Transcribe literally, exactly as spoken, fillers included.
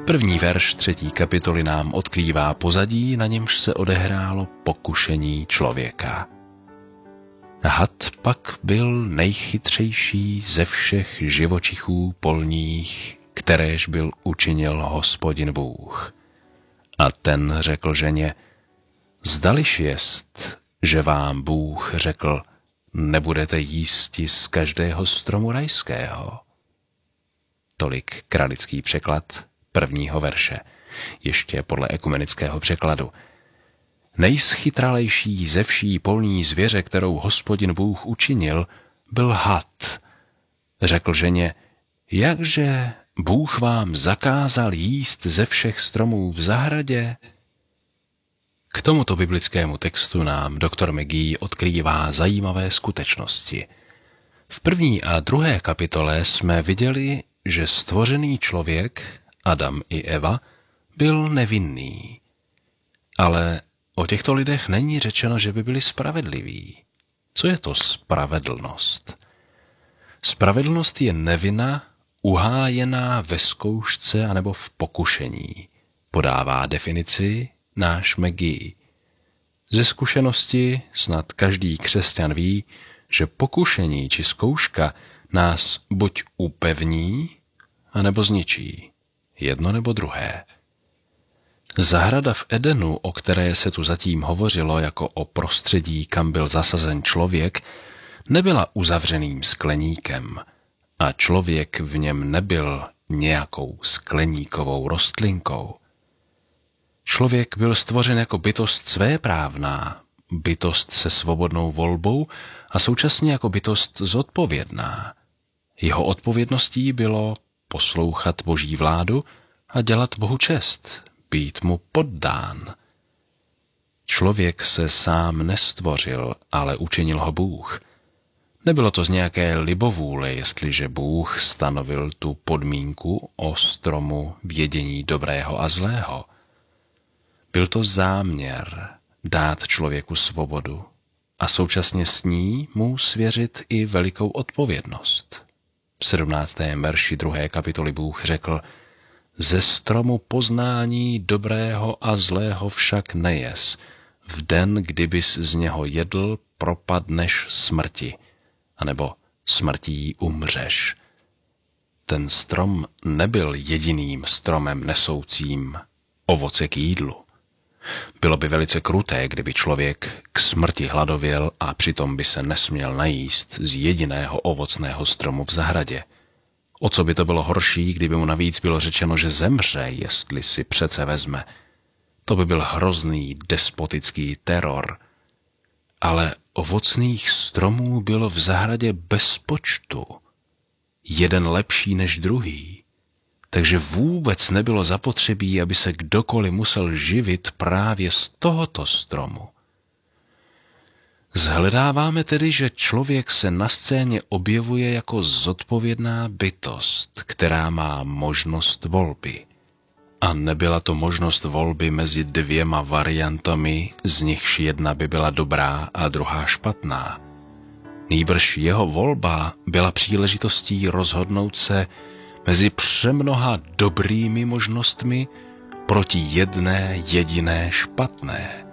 První verš třetí kapitoly nám odkrývá pozadí, na němž se odehrálo pokušení člověka. Had pak byl nejchytřejší ze všech živočichů polních, kteréž byl učinil Hospodin Bůh. A ten řekl ženě, zdališ jest, že vám Bůh řekl, nebudete jísti z každého stromu rajského. Tolik kralický překlad prvního verše, ještě podle ekumenického překladu. Nejschytralejší ze vší polní zvěře, kterou Hospodin Bůh učinil, byl had. Řekl ženě, jakže Bůh vám zakázal jíst ze všech stromů v zahradě? K tomuto biblickému textu nám doktor McGee odkrývá zajímavé skutečnosti. V první a druhé kapitole jsme viděli, že stvořený člověk, Adam i Eva, byl nevinný. Ale o těchto lidech není řečeno, že by byli spravedliví. Co je to spravedlnost? Spravedlnost je nevina, uhájená ve zkoušce anebo v pokušení. Podává definici náš McGee. Ze zkušenosti snad každý křesťan ví, že pokušení či zkouška nás buď upevní, anebo zničí. Jedno nebo druhé. Zahrada v Edenu, o které se tu zatím hovořilo jako o prostředí, kam byl zasazen člověk, nebyla uzavřeným skleníkem a člověk v něm nebyl nějakou skleníkovou rostlinkou. Člověk byl stvořen jako bytost svéprávná, bytost se svobodnou volbou a současně jako bytost zodpovědná. Jeho odpovědností bylo poslouchat Boží vládu a dělat Bohu čest, být mu poddán. Člověk se sám nestvořil, ale učinil ho Bůh. Nebylo to z nějaké libovůle, jestliže Bůh stanovil tu podmínku o stromu vědění dobrého a zlého. Byl to záměr dát člověku svobodu a současně s ní mu svěřit i velikou odpovědnost. V sedmnáctém verši druhé kapitoly Bůh řekl, ze stromu poznání dobrého a zlého však nejes. V den, kdybys z něho jedl, propadneš smrti, anebo smrtí umřeš. Ten strom nebyl jediným stromem nesoucím ovoce k jídlu. Bylo by velice kruté, kdyby člověk k smrti hladověl a přitom by se nesměl najíst z jediného ovocného stromu v zahradě. O co by to bylo horší, kdyby mu navíc bylo řečeno, že zemře, jestli si přece vezme. To by byl hrozný despotický teror. Ale ovocných stromů bylo v zahradě bez počtu. Jeden lepší než druhý. Takže vůbec nebylo zapotřebí, aby se kdokoliv musel živit právě z tohoto stromu. Zhledáváme tedy, že člověk se na scéně objevuje jako zodpovědná bytost, která má možnost volby. A nebyla to možnost volby mezi dvěma variantami, z nichž jedna by byla dobrá a druhá špatná. Nýbrž jeho volba byla příležitostí rozhodnout se mezi přemnoha dobrými možnostmi proti jedné jediné špatné.